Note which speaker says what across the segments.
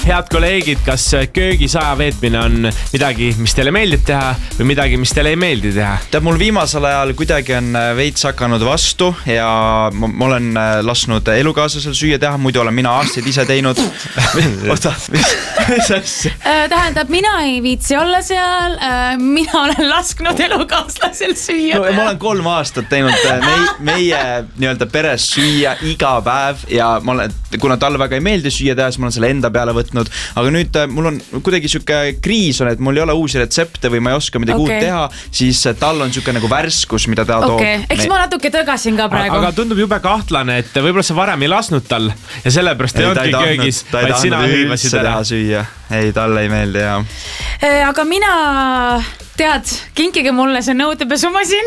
Speaker 1: Head kolleegid, kas köögis aja veetmine on midagi, mis teile meeldib teha või midagi, mis teile ei meeldi teha?
Speaker 2: Tead, mul viimasel ajal kuidagi on veits hakanud vastu ja ma olen lasknud elukaaslasel süüa teha, muidu olen mina aastaid ise teinud. Oota, mis asja?
Speaker 3: Tähendab, mina ei viitsi olla seal, mina olen lasknud elukaaslasel süüa teha.
Speaker 2: Ma olen 3 aastat teinud meie nii-öelda peres süüa iga päev ja kuna talle väga ei meeldi süüa teha, siis ma olen selle enda peale võtnud. Aga nüüd mul on kuidagi siuke kriis on, et mul ei ole uusi retsepte või ma ei oska midagi uut teha, siis tal on siuke nagu värskus, mida ta toob.
Speaker 3: Eks ma natuke tõgasin ka praegu.
Speaker 1: Aga tundub jube kahtlane, et võib-olla sa varem ei lasknud tal ja sellepärast ei olnudki köögis, vaid sina hõivasid ära.
Speaker 2: Süüa. Ei, talle ei meeldi ja.
Speaker 3: Aga mina... Tead, kinkige mulle see nõudepesumasin.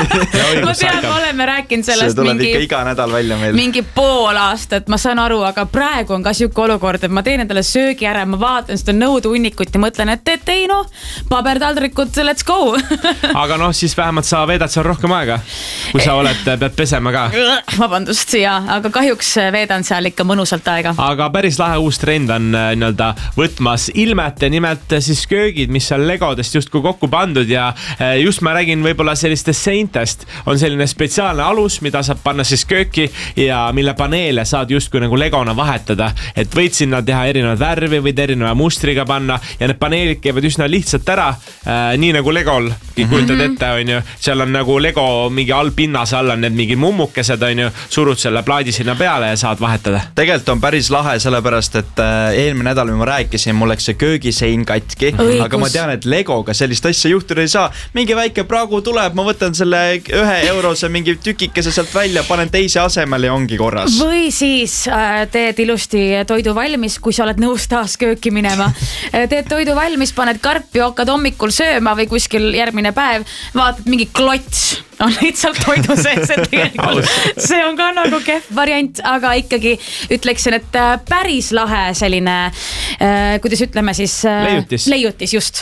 Speaker 3: Ma tean, me oleme rääkinud sellest
Speaker 2: iga nädal välja meil.
Speaker 3: Mingi pool aastat, ma saan aru, aga praegu on ka siuke olukord, et ma teen endale söögi ära, ma vaatan seda nõudeunnikut ja mõtlen, et ei noh, pabertaldrikud, let's go.
Speaker 1: Aga noh, siis vähemalt sa veedad seal rohkem aega, kui sa pead pesema ka.
Speaker 3: Vabandust, aga kahjuks veedan seal ikka mõnusalt aega.
Speaker 1: Aga päris lahe uus trend on nii-öelda võtmas ilmet ja nimelt siis köögid, mis seal legodest justkui kokku pandud ja just ma räägin võib-olla sellistest seintest on selline spetsiaalne alus, mida saab panna siis kööki ja mille paneele saad justkui nagu legona vahetada, et võid sinna teha erinevad värvi, võid erineva mustriga panna ja need paneelid käivad üsna lihtsalt ära, nii nagu legol kujutad ette, on ju, seal on nagu lego mingi all pinnas all on need mingid mummukesed, on ju, surud selle plaadi sinna peale ja saad vahetada.
Speaker 2: Tegelikult on päris lahe, sellepärast, et eelmine nädal ma rääkisin, mul läks see köögisein katki, aga ma tean, et legoga sellist asja juhtuda ei saa. Mingi väike pragu tuleb, ma võtan selle 1 eurose mingi tükikese sealt välja, panen teise asemel ja ongi korras.
Speaker 3: Või siis teed ilusti toidu valmis, kui sa oled nõus taas kööki minema. Teed toidu valmis, paned karpi, hakkad hommikul sööma või kuskil järgmine päev, vaatad mingi klots on lihtsalt toidu sees, et tegelikult see on ka nagu kehv variant, aga ikkagi ütleksin, et päris lahe selline, kuidas ütleme siis leiutis just.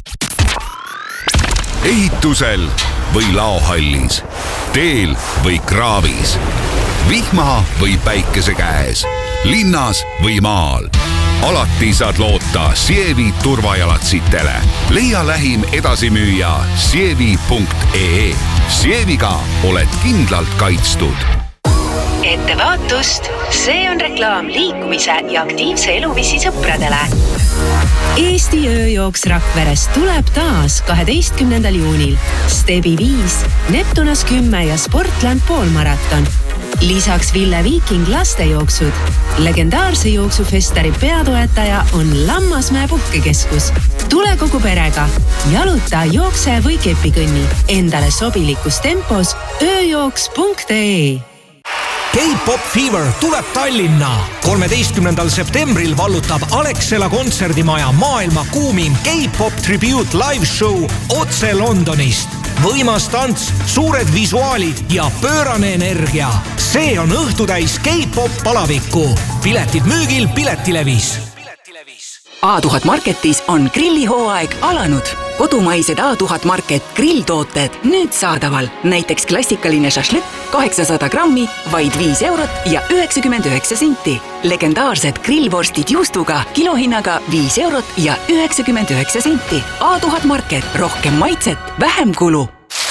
Speaker 4: Ehitusel või laohallis, teel või kraavis, vihma või päikese käes, linnas või maal. Alati saad loota Sievi turvajalatsitele. Leia lähim edasimüüja sievi.ee. Sieviga oled kindlalt kaitstud.
Speaker 5: Ettevaatust, see on reklaam liikumise ja aktiivse eluviisi sõpradele. Eesti ööjooks Rakverest tuleb taas 12. juunil. Stebi 5, Neptunas 10 ja Sportland poolmaraton. Lisaks Ville Viiking lastejooksud. Legendaarse jooksufestari peatoetaja on Lammasmäe puhkekeskus. Tule kogu perega. Jaluta, jookse või kepikõnni. Endale sobilikus tempos ööjooks.ee.
Speaker 6: K-Pop Fever tuleb Tallinna. 13. septembril vallutab Alexela kontserdimaja maailma kuumim K-Pop Tribute Live Show otse Londonist. Võimas tants, suured visuaalid ja pöörane energia. See on õhtutäis K-Pop palavikku. Piletid müügil Piletilevis.
Speaker 7: A1000 Marketis on grillihooaeg alanud. Kodumaised A1000 Market grilltooted nüüd saadaval. Näiteks klassikaline šašlõkk 800 grammi, vaid 5 eurot ja 99 senti. Legendaarsed grillvorstid juustuga kilohinnaga 5 eurot ja 99 senti. A1000 Market, rohkem maitset, vähem kulu.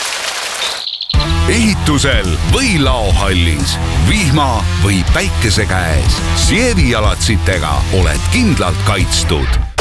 Speaker 4: Ehitusel või laohallis, vihma või päikese käes, Sievi jalatsitega oled kindlalt kaitstud.